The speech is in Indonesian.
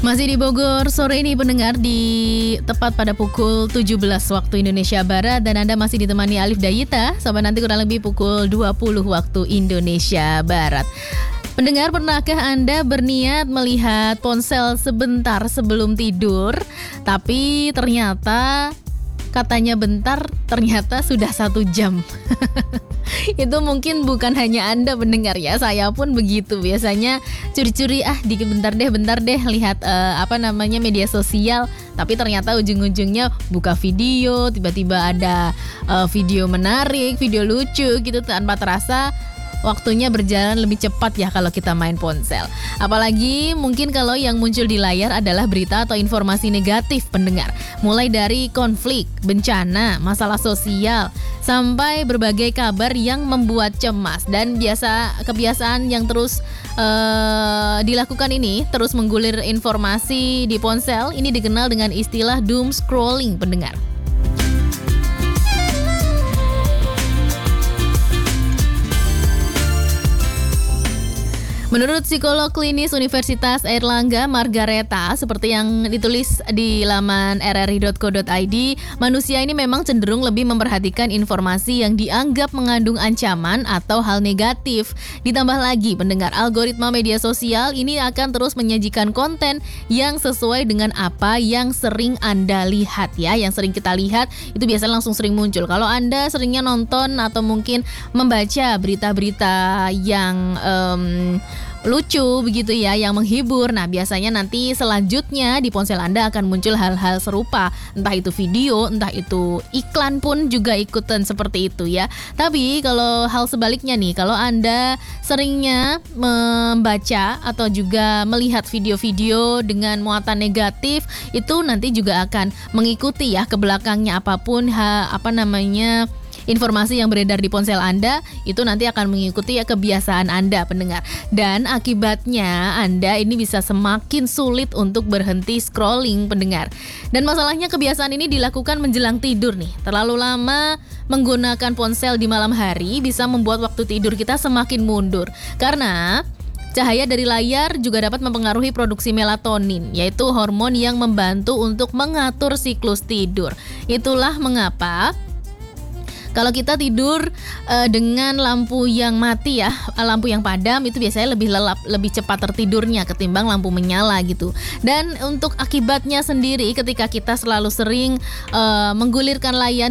Masih di Bogor sore ini pendengar, di tepat pada pukul 17 waktu Indonesia Barat, dan Anda masih ditemani Alif Dayita sampai nanti kurang lebih pukul 20 waktu Indonesia Barat. Pendengar, pernahkah Anda berniat melihat ponsel sebentar sebelum tidur, tapi ternyata katanya bentar, ternyata sudah 1 jam? Itu mungkin bukan hanya Anda pendengar ya, saya pun begitu. Biasanya curi-curi, bentar deh lihat media sosial, tapi ternyata ujung-ujungnya buka video, tiba-tiba ada video menarik, video lucu gitu, tanpa terasa waktunya berjalan lebih cepat ya kalau kita main ponsel. Apalagi mungkin kalau yang muncul di layar adalah berita atau informasi negatif pendengar. Mulai dari konflik, bencana, masalah sosial, sampai berbagai kabar yang membuat cemas. Dan kebiasaan yang terus dilakukan ini, terus menggulir informasi di ponsel, ini dikenal dengan istilah doom scrolling pendengar. Menurut psikolog klinis Universitas Airlangga Margareta, seperti yang ditulis di laman rri.co.id, manusia ini memang cenderung lebih memperhatikan informasi yang dianggap mengandung ancaman atau hal negatif. Ditambah lagi pendengar, algoritma media sosial ini akan terus menyajikan konten yang sesuai dengan apa yang sering Anda lihat ya. Yang sering kita lihat itu biasanya langsung sering muncul. Kalau Anda seringnya nonton atau mungkin membaca berita-berita yang lucu begitu ya, yang menghibur, nah biasanya nanti selanjutnya di ponsel Anda akan muncul hal-hal serupa, entah itu video, entah itu iklan pun juga ikutan seperti itu ya. Tapi kalau hal sebaliknya nih, kalau Anda seringnya membaca atau juga melihat video-video dengan muatan negatif, itu nanti juga akan mengikuti ya ke belakangnya, apapun informasi yang beredar di ponsel Anda, itu nanti akan mengikuti ya kebiasaan Anda pendengar. Dan akibatnya Anda ini bisa semakin sulit untuk berhenti scrolling pendengar. Dan masalahnya kebiasaan ini dilakukan menjelang tidur nih. Terlalu lama menggunakan ponsel di malam hari bisa membuat waktu tidur kita semakin mundur. Karena cahaya dari layar juga dapat mempengaruhi produksi melatonin, yaitu hormon yang membantu untuk mengatur siklus tidur. Itulah mengapa kalau kita tidur dengan lampu yang mati ya, lampu yang padam, itu biasanya lebih lelap, lebih cepat tertidurnya ketimbang lampu menyala gitu. Dan untuk akibatnya sendiri, ketika kita selalu sering menggulirkan layar